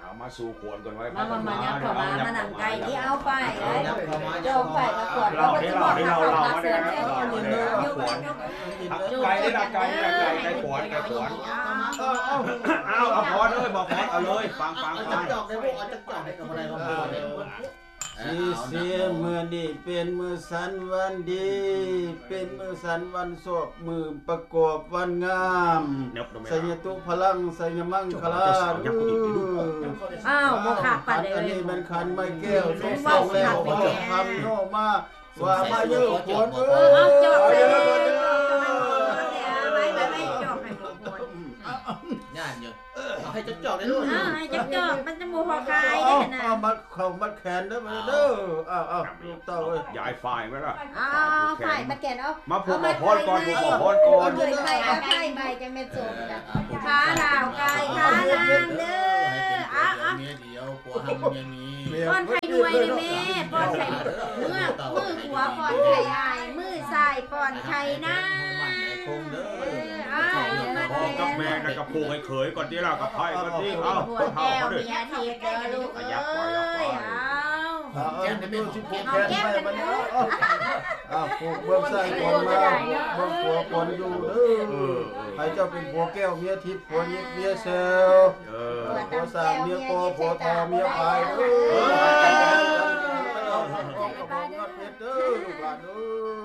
เอามาสู่ขวดก่อนไว้มายับเข้ามาหนังไก่ที่เอาไปโยมไปตะขวดแล้วก็จะบอกเขามาเสือเจ้าไก่นี่ละไก่ขวดเอาพอเลยบอกพอเอาเลยฟังจักจอกได้พวกเอาจักจอกได้กับอะไรก็พอเลยเสียมือดีเป็นมือสันวันดีเป็นมือสันวันโศกมือประกอบวันงามสัญตุพลังสัญมังคลาอ้าวโมฆะปัดเลยอันนี้มันคันไม่แก้วทุกสองแล้วทำโนมาว่ามาเยอะขวนเอาจบเลยไม่จบให้หมดย่านเยอะเอาให้จักจอกได้ด้วยให้จักจอกมันจะมูพอคายได้นะเอามาเข้ามาแขนได้ไหมเด้อเอาลูกเต้าเอ้ยยายฝ่ายไหมล่ะฝ่ายมาแกนเอามาผูกพอดก่อนผูกพอดก่อนเลยใครเอาไข่ใบจะไม่จบนะขาดาวไก่ขาลางเด้อเมียเดียวผัวทำเมียมีป้อนไข่ด้วยนะแม่ป้อนไข่มือขวาป้อนไข่อายมือซ้ายป้อนไข่นะพ่อกับแม่นะกับปู่ให้เขยก่อนที่เรากับไพ่ก่อนที่เอาหัวแก้วเมียทีเด้อลูกเอ้ยเอาแกนไม่ชิบแกนไม่มันผูกเบื้องซ้ายก่อนมาเบื้องขวาก่อนอยู่เด้อให้เจ้าเป็นผัวแก้วเมียทิพย์ผัวยิบเมียเซลผัวสามเมียโกผัวทอเมียพายเด้อลูกหลานเด้อ